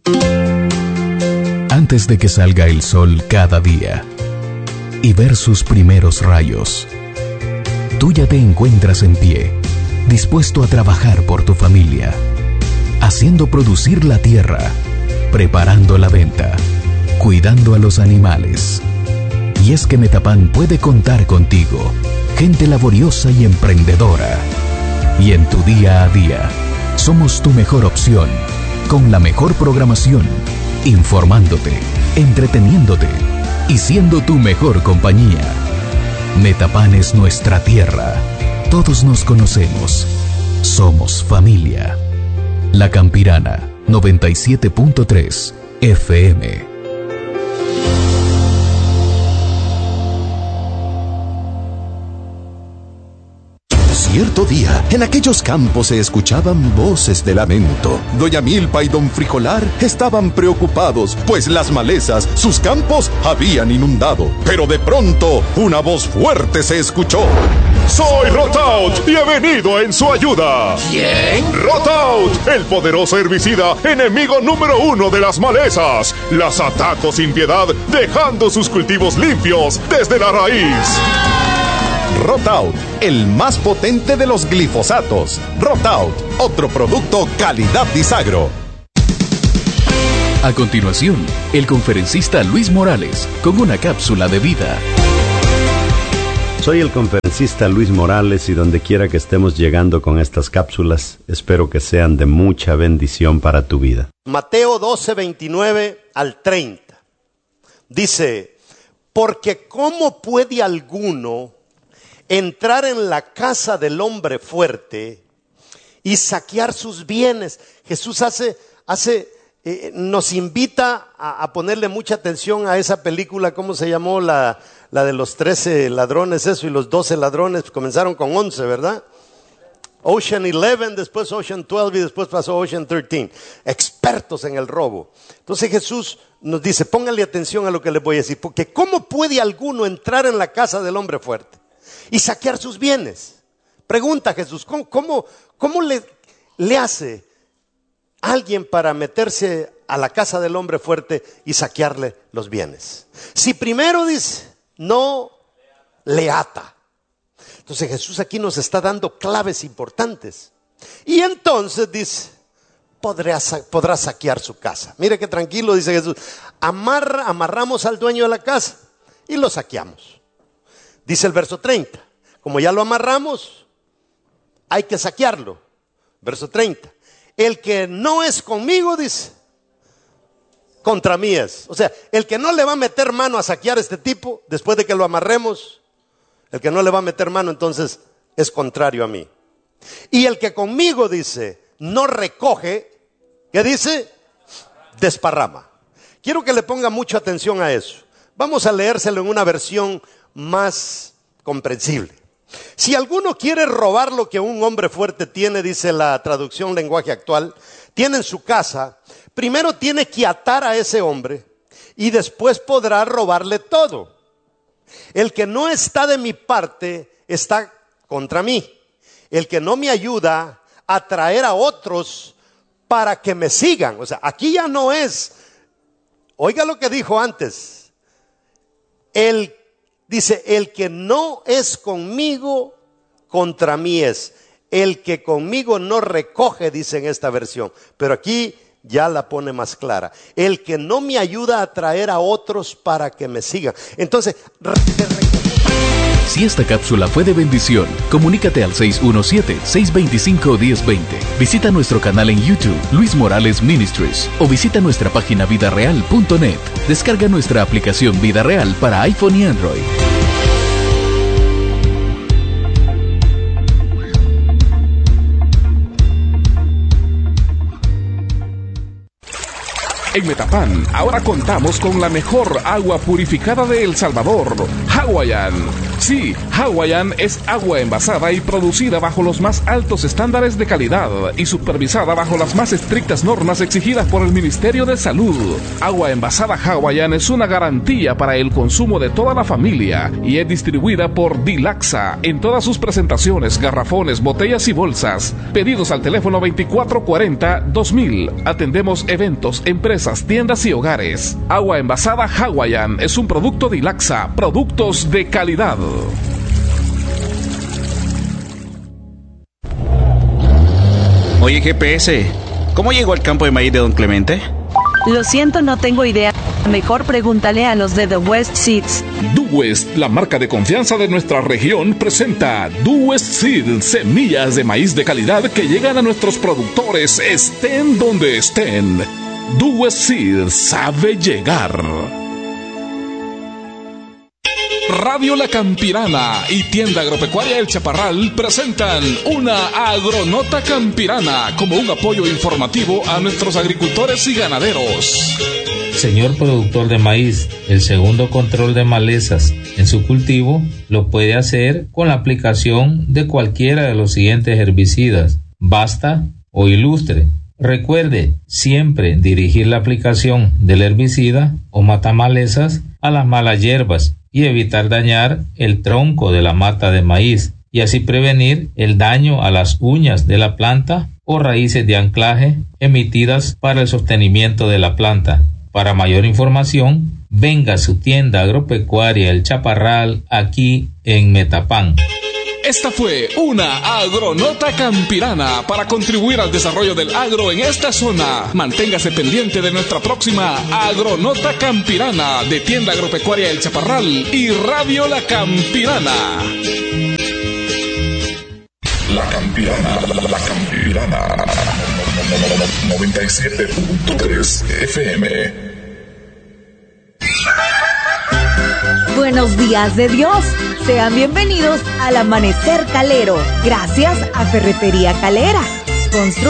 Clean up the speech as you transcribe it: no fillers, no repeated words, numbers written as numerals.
Antes de que salga el sol cada día y ver sus primeros rayos, tú ya te encuentras en pie, dispuesto a trabajar por tu familia, haciendo producir la tierra, preparando la venta, cuidando a los animales. Y es que Metapan puede contar contigo, gente laboriosa y emprendedora. Y en tu día a día, somos tu mejor opción, con la mejor programación, informándote, entreteniéndote y siendo tu mejor compañía. Metapan es nuestra tierra. Todos nos conocemos. Somos familia. La Campirana, 97.3 FM. Cierto día, en aquellos campos se escuchaban voces de lamento. Doña Milpa y don Frijolar estaban preocupados, pues las malezas sus campos habían inundado. Pero de pronto, una voz fuerte se escuchó. ¡Soy Rotaut y he venido en su ayuda! ¿Quién? ¡Rotaut! El poderoso herbicida, enemigo número 1 de las malezas. Las ataco sin piedad, dejando sus cultivos limpios desde la raíz. Rotaut, el más potente de los glifosatos. Rotaut, otro producto calidad Disagro. A continuación, el conferencista Luis Morales con una cápsula de vida. Soy el conferencista Luis Morales y donde quiera que estemos llegando con estas cápsulas, espero que sean de mucha bendición para tu vida. Mateo 12, 29 al 30. Dice, porque ¿cómo puede alguno entrar en la casa del hombre fuerte y saquear sus bienes? Jesús nos invita a ponerle mucha atención a esa película. ¿Cómo se llamó? La de los 13 ladrones, eso, y los 12 ladrones, pues comenzaron con 11, ¿verdad? Ocean 11, después Ocean 12 y después pasó Ocean 13. Expertos en el robo. Entonces Jesús nos dice, pónganle atención a lo que les voy a decir, porque ¿cómo puede alguno entrar en la casa del hombre fuerte y saquear sus bienes? Pregunta Jesús, ¿cómo le hace alguien para meterse a la casa del hombre fuerte y saquearle los bienes? Si primero dice, no le ata. Entonces Jesús aquí nos está dando claves importantes. Y entonces dice, podrá saquear su casa. Mire qué tranquilo, dice Jesús. Amarramos al dueño de la casa y lo saqueamos. Dice el verso 30, como ya lo amarramos, hay que saquearlo. Verso 30, el que no es conmigo, dice, contra mí es. O sea, el que no le va a meter mano a saquear a este tipo, después de que lo amarremos, el que no le va a meter mano, entonces es contrario a mí. Y el que conmigo, dice, no recoge, ¿qué dice? Desparrama. Quiero que le ponga mucha atención a eso. Vamos a leérselo en una versión más comprensible. Si alguno quiere robar lo que un hombre fuerte tiene, dice la traducción lenguaje actual, tiene en su casa, primero tiene que atar a ese hombre y después podrá robarle todo. El que no está de mi parte está contra mí. El que no me ayuda a traer a otros para que me sigan. O sea, aquí ya no es, oiga lo que dijo antes, dice, el que no es conmigo, contra mí es. El que conmigo no recoge, dice en esta versión. Pero aquí ya la pone más clara. El que no me ayuda a traer a otros para que me sigan. Entonces, si esta cápsula fue de bendición, comunícate al 617-625-1020. Visita nuestro canal en YouTube, Luis Morales Ministries, o visita nuestra página vidareal.net. Descarga nuestra aplicación Vida Real para iPhone y Android. En Metapan, ahora contamos con la mejor agua purificada de El Salvador, Hawaiian. Sí, Hawaiian es agua envasada y producida bajo los más altos estándares de calidad y supervisada bajo las más estrictas normas exigidas por el Ministerio de Salud. Agua envasada Hawaiian es una garantía para el consumo de toda la familia y es distribuida por Dilaxa en todas sus presentaciones, garrafones, botellas y bolsas. Pedidos al teléfono 2440-2000. Atendemos eventos, empresas, tiendas y hogares. Agua envasada Hawaiian es un producto Dilaxa, productos de calidad. Oye, GPS, ¿cómo llegó al campo de maíz de Don Clemente? Lo siento, no tengo idea. Mejor pregúntale a los de The West Seeds. The West, la marca de confianza de nuestra región, presenta The West Seeds, semillas de maíz de calidad que llegan a nuestros productores, estén donde estén. The West Seeds sabe llegar. Radio La Campirana y Tienda Agropecuaria El Chaparral presentan una Agronota Campirana como un apoyo informativo a nuestros agricultores y ganaderos. Señor productor de maíz, el segundo control de malezas en su cultivo lo puede hacer con la aplicación de cualquiera de los siguientes herbicidas, Basta o Ilustre. Recuerde siempre dirigir la aplicación del herbicida o matamalezas a las malas hierbas y evitar dañar el tronco de la mata de maíz y así prevenir el daño a las uñas de la planta o raíces de anclaje emitidas para el sostenimiento de la planta. Para mayor información, venga a su tienda agropecuaria El Chaparral aquí en Metapán. Esta fue una Agronota Campirana para contribuir al desarrollo del agro en esta zona. Manténgase pendiente de nuestra próxima Agronota Campirana de Tienda Agropecuaria El Chaparral y Radio La Campirana. La Campirana, La Campirana. 97.3 FM. Buenos días de Dios. Sean bienvenidos al Amanecer Calero. Gracias a Ferretería Calera.